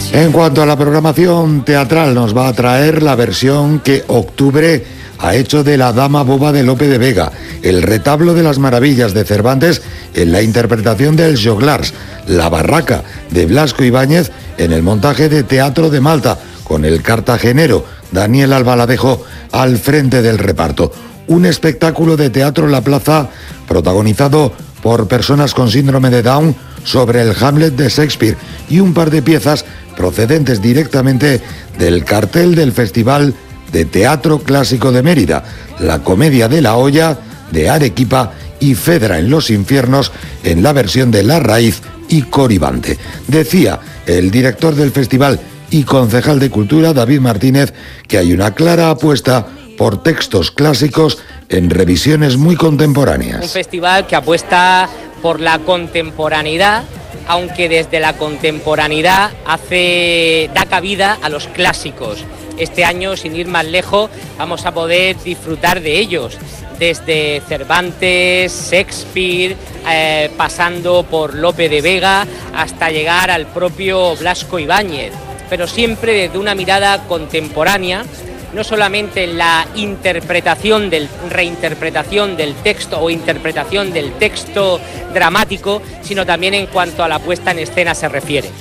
En cuanto a la programación teatral, nos va a traer la versión que octubre ha hecho de La Dama Boba de Lope de Vega, El Retablo de las Maravillas de Cervantes en la interpretación del Joglars, La Barraca de Blasco Ibáñez en el montaje de Teatro de Malta, con el cartagenero Daniel Albaladejo al frente del reparto. Un espectáculo de teatro en la plaza protagonizado por personas con síndrome de Down sobre el Hamlet de Shakespeare y un par de piezas procedentes directamente del cartel del Festival de Teatro Clásico de Mérida, La Comedia de la Olla de Arequipa y Fedra en los Infiernos en la versión de La Raíz y Coribante. Decía el director del festival y concejal de Cultura, David Martínez, que hay una clara apuesta por textos clásicos en revisiones muy contemporáneas. Un festival que apuesta por la contemporaneidad, aunque desde la contemporaneidad da cabida a los clásicos. Este año, sin ir más lejos, vamos a poder disfrutar de ellos, desde Cervantes, Shakespeare, pasando por Lope de Vega, hasta llegar al propio Blasco Ibáñez, pero siempre desde una mirada contemporánea, no solamente en la reinterpretación del texto o interpretación del texto dramático, sino también en cuanto a la puesta en escena se refiere.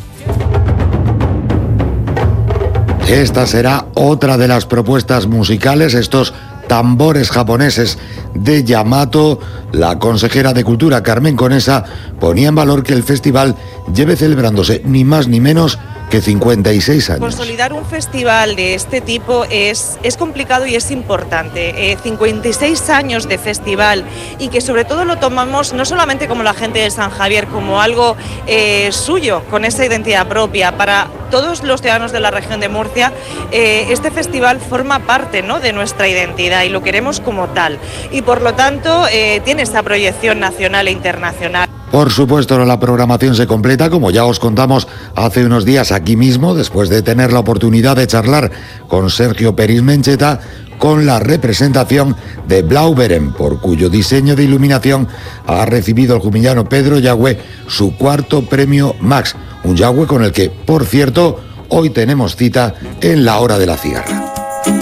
Esta será otra de las propuestas musicales, estos tambores japoneses de Yamato. La consejera de Cultura, Carmen Conesa, ponía en valor que el festival lleve celebrándose ni más ni menos que 56 años. Consolidar un festival de este tipo es complicado y es importante. 56 años de festival, y que sobre todo lo tomamos no solamente como la gente de San Javier, como algo suyo, con esa identidad propia. Para todos los ciudadanos de la región de Murcia, este festival forma parte, ¿no?, de nuestra identidad y lo queremos como tal. Y por lo tanto tiene esa proyección nacional e internacional. Por supuesto, la programación se completa, como ya os contamos hace unos días aquí mismo, después de tener la oportunidad de charlar con Sergio Peris Mencheta, con la representación de Blauberen, por cuyo diseño de iluminación ha recibido el jumillano Pedro Yagüe su cuarto premio Max, un Yagüe con el que, por cierto, hoy tenemos cita en la Hora de la Cigarra.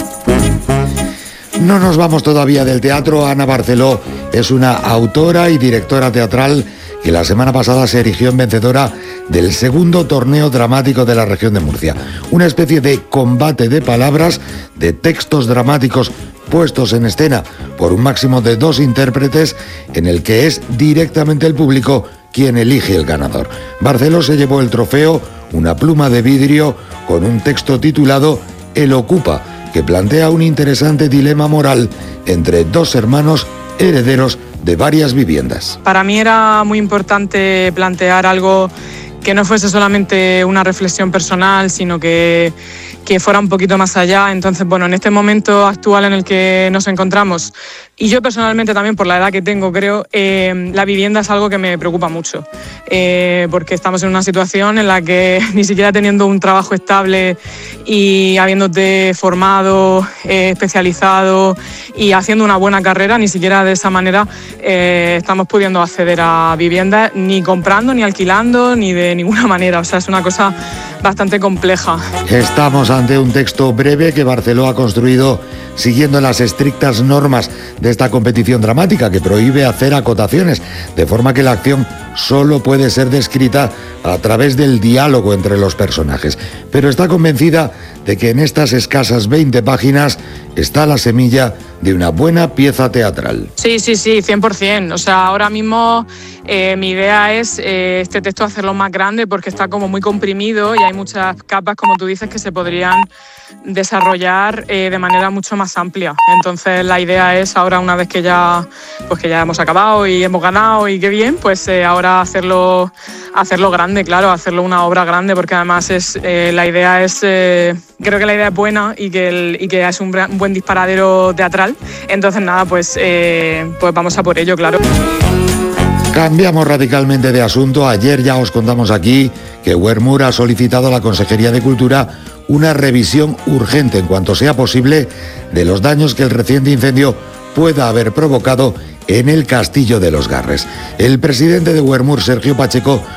No nos vamos todavía del teatro. Ana Barceló es una autora y directora teatral que la semana pasada se erigió en vencedora del segundo torneo dramático de la región de Murcia. Una especie de combate de palabras, de textos dramáticos puestos en escena por un máximo de 2 intérpretes, en el que es directamente el público quien elige el ganador. Barceló se llevó el trofeo, una pluma de vidrio con un texto titulado El Ocupa, que plantea un interesante dilema moral entre 2 hermanos herederos de varias viviendas. Para mí era muy importante plantear algo que no fuese solamente una reflexión personal, sino que fuera un poquito más allá. Entonces, bueno, en este momento actual en el que nos encontramos, y yo personalmente también por la edad que tengo, creo, la vivienda es algo que me preocupa mucho, porque estamos en una situación en la que ni siquiera teniendo un trabajo estable y habiéndote formado, especializado y haciendo una buena carrera, ni siquiera de esa manera estamos pudiendo acceder a viviendas, ni comprando, ni alquilando, ni de ninguna manera. O sea, es una cosa bastante compleja. Estamos ante un texto breve que Barceló ha construido siguiendo las estrictas normas de esta competición dramática, que prohíbe hacer acotaciones, de forma que la acción solo puede ser descrita a través del diálogo entre los personajes. Pero está convencida de que en estas escasas 20 páginas está la semilla de una buena pieza teatral. Sí, 100%. O sea, ahora mismo mi idea es este texto hacerlo más grande, porque está como muy comprimido y hay muchas capas, como tú dices, que se podrían desarrollar de manera mucho más amplia. Entonces la idea es ahora, una vez que ya hemos acabado y hemos ganado y qué bien, pues ahora hacerlo grande, claro, hacerlo una obra grande, porque además la idea es, creo que la idea es buena y que es un buen disparadero teatral. Entonces nada, pues vamos a por ello, claro. Cambiamos radicalmente de asunto. Ayer ya os contamos aquí que Huermur ha solicitado a la Consejería de Cultura una revisión urgente, en cuanto sea posible, de los daños que el reciente incendio pueda haber provocado en el Castillo de los Garres. El presidente de Huermur, Sergio Pacheco,